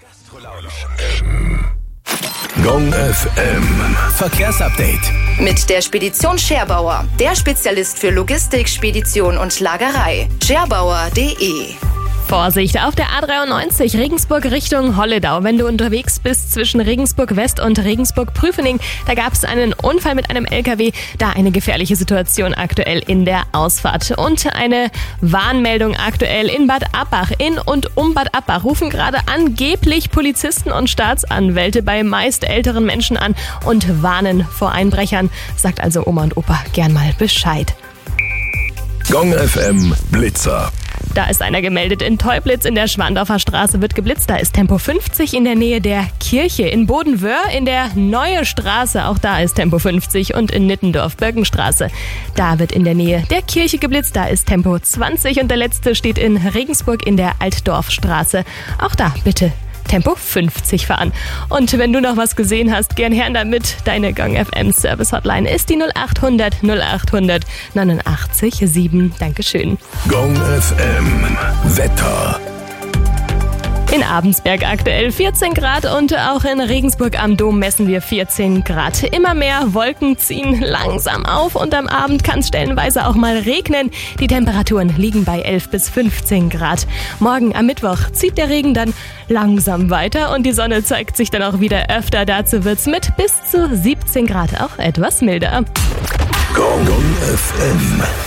Gong FM Verkehrsupdate mit der Spedition Scherbauer, der Spezialist für Logistik, Spedition und Lagerei. Scherbauer.de. Vorsicht auf der A93 Regensburg Richtung Holledau. Wenn du unterwegs bist zwischen Regensburg West und Regensburg Prüfening, da gab es einen Unfall mit einem LKW. Da eine gefährliche Situation aktuell in der Ausfahrt. Und eine Warnmeldung aktuell in Bad Abbach. In und um Bad Abbach rufen gerade angeblich Polizisten und Staatsanwälte bei meist älteren Menschen an und warnen vor Einbrechern. Sagt also Oma und Opa gern mal Bescheid. Gong FM Blitzer. Da ist einer gemeldet. In Teublitz in der Schwandorfer Straße wird geblitzt. Da ist Tempo 50 in der Nähe der Kirche. In Bodenwöhr in der Neue Straße, auch da ist Tempo 50. Und in Nittendorf-Böckenstraße, da wird in der Nähe der Kirche geblitzt. Da ist Tempo 20. Und der letzte steht in Regensburg in der Altdorfstraße. Auch da bitte Tempo 50 fahren. Und wenn du noch was gesehen hast, gern her damit. Deine Gong FM Service Hotline ist die 0800 0800 89 7. Dankeschön. Gong FM Wetter. In Abensberg aktuell 14 Grad und auch in Regensburg am Dom messen wir 14 Grad. Immer mehr Wolken ziehen langsam auf und am Abend kann es stellenweise auch mal regnen. Die Temperaturen liegen bei 11 bis 15 Grad. Morgen am Mittwoch zieht der Regen dann langsam weiter und die Sonne zeigt sich dann auch wieder öfter. Dazu wird's mit bis zu 17 Grad auch etwas milder. Gong FM